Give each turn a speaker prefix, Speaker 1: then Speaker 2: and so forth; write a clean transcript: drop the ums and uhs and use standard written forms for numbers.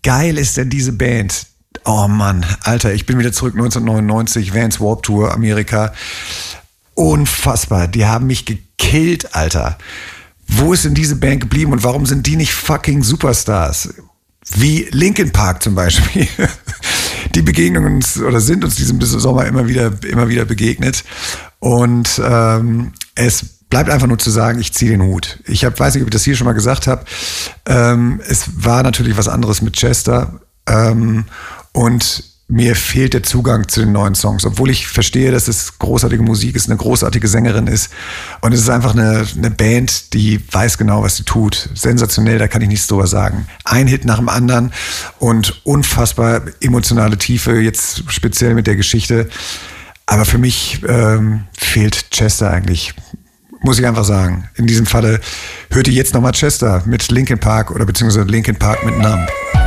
Speaker 1: geil ist denn diese Band? Oh Mann, Alter, ich bin wieder zurück 1999, Vans Warped Tour, Amerika. Unfassbar, die haben mich gekillt, Alter. Wo ist denn diese Band geblieben und warum sind die nicht fucking Superstars? Wie Linkin Park zum Beispiel. Die begegnen uns oder sind uns diesen Sommer immer wieder begegnet. Und es bleibt einfach nur zu sagen, ich ziehe den Hut. Weiß nicht, ob ich das hier schon mal gesagt habe. Es war natürlich was anderes mit Chester. Und mir fehlt der Zugang zu den neuen Songs, obwohl ich verstehe, dass es großartige Musik ist, eine großartige Sängerin ist. Und es ist einfach eine Band, die weiß genau, was sie tut. Sensationell, da kann ich nichts drüber sagen. Ein Hit nach dem anderen und unfassbar emotionale Tiefe, jetzt speziell mit der Geschichte. Aber für mich fehlt Chester eigentlich, muss ich einfach sagen. In diesem Falle hört ihr jetzt nochmal Chester mit Linkin Park oder beziehungsweise Linkin Park mit Numb.